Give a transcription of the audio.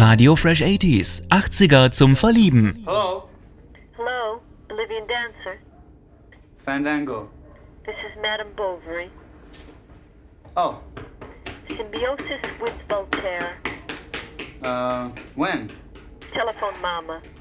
Radio Fresh 80s, 80er zum Verlieben. Hello? Hello, Bolivian dancer. Fandango. This is Madame Bovary. Oh, Symbiosis with Voltaire. when? Telephone Mama.